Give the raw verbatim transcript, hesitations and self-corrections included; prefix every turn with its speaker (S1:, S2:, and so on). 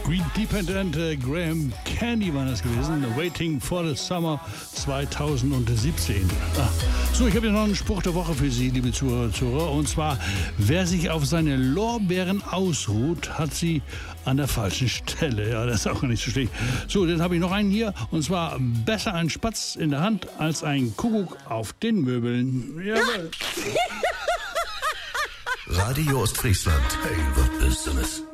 S1: Green Dependent, äh, Graham Candy war das gewesen. Waiting for the Summer zweitausendsiebzehn. Ah. So, ich habe hier noch einen Spruch der Woche für Sie, liebe Zuhörer, Zuhörer. Und zwar, wer sich auf seine Lorbeeren ausruht, hat sie an der falschen Stelle. Ja, das ist auch nicht so schlecht. So, dann habe ich noch einen hier. Und zwar, besser ein Spatz in der Hand als ein Kuckuck auf den Möbeln. Jawohl.
S2: Radio Ostfriesland. Hey, was ist denn das?